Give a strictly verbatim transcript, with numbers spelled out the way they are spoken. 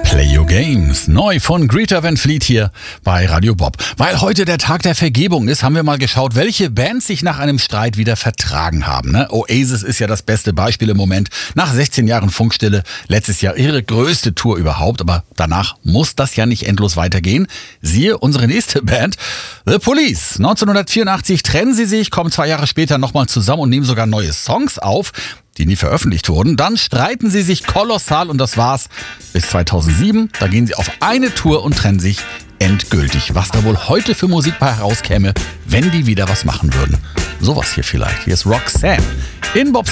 Play Your Games, neu von Greta Van Fleet hier bei Radio Bob. Weil heute der Tag der Vergebung ist, haben wir mal geschaut, welche Bands sich nach einem Streit wieder vertragen haben. Ne? Oasis ist ja das beste Beispiel im Moment. Nach sechzehn Jahren Funkstille, letztes Jahr ihre größte Tour überhaupt, aber danach muss das ja nicht endlos weitergehen. Siehe unsere nächste Band, The Police. neunzehnhundertvierundachtzig trennen sie sich, kommen zwei Jahre später nochmal zusammen und nehmen sogar neue Songs auf, die nie veröffentlicht wurden. Dann streiten sie sich kolossal und das war's bis zweitausendsieben. Da gehen sie auf eine Tour und trennen sich endgültig. Was da wohl heute für Musik bei herauskäme, wenn die wieder was machen würden. Sowas hier vielleicht. Hier ist Roxanne in Bob's